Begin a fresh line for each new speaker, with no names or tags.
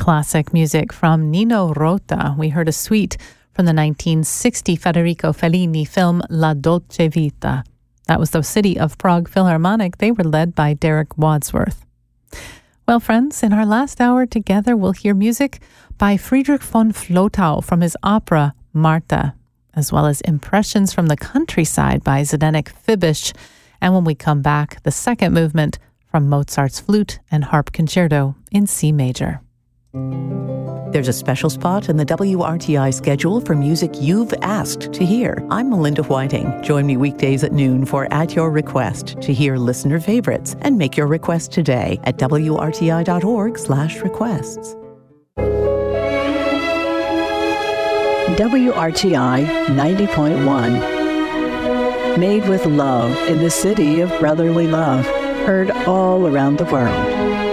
Classic music from Nino Rota. We heard a suite from the 1960 Federico Fellini film La Dolce Vita. That was the City of Prague Philharmonic. They were led by Derek Wadsworth. Well, friends, in our last hour together, we'll hear music by Friedrich von Flotow from his opera Martha, as well as impressions from the countryside by Zdenek Fibish. And when we come back, the second movement from Mozart's Flute and Harp Concerto in C major.
There's a special spot in the WRTI schedule for music you've asked to hear. I'm Melinda Whiting. Join me weekdays at noon for At Your Request to hear listener favorites and make your request today at wrti.org/requests.
WRTI 90.1. Made with love in the city of brotherly love. Heard all around the world.